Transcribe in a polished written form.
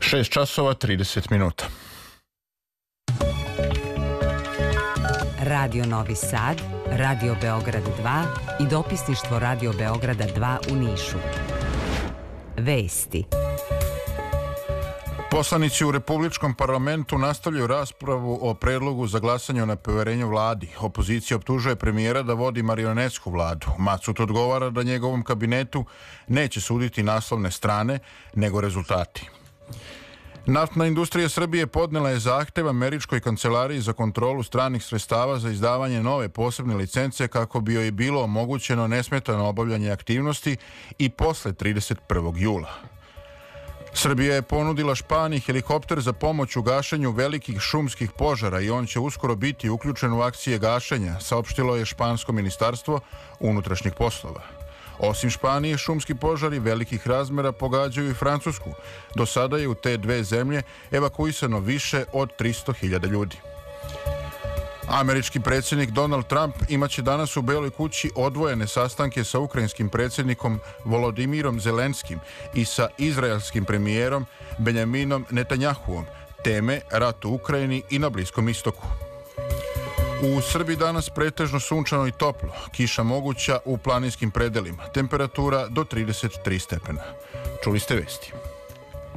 6 časova 30 minuta. Radio Novi Sad, Radio Beograd 2 i dopisništvo Radio Beograda 2 u Nišu. Vesti. Poslanici u Republičkom parlamentu nastavljaju raspravu o predlogu za glasanje o nepoverenju vladi. Opozicija optužuje premijera da vodi marionetsku vladu. Macut odgovara da njegovom kabinetu neće suditi naslovne strane, nego rezultati. Naftna industrija Srbije podnela je zahtev Američkoj kancelariji za kontrolu stranih sredstava za izdavanje nove posebne licence kako bi joj bilo omogućeno nesmetano obavljanje aktivnosti i posle 31. jula. Srbija je ponudila Španiji helikopter za pomoć u gašenju velikih šumskih požara i on će uskoro biti uključen u akcije gašenja, saopštilo je Špansko ministarstvo unutrašnjih poslova. Osim Španije, šumski požari velikih razmera pogađaju i Francusku. Do sada je u te dve zemlje evakuisano više od 300.000 ljudi. Američki predsjednik Donald Trump imaće danas u Beloj kući odvojene sastanke sa ukrajinskim predsjednikom Volodimirom Zelenskim i sa izraelskim premijerom Benjaminom Netanjahuom. Teme rat u Ukrajini i na Bliskom istoku. U Srbiji danas pretežno sunčano i toplo, kiša moguća u planinskim predelima, temperatura do 33 stepena. Čuli ste vesti.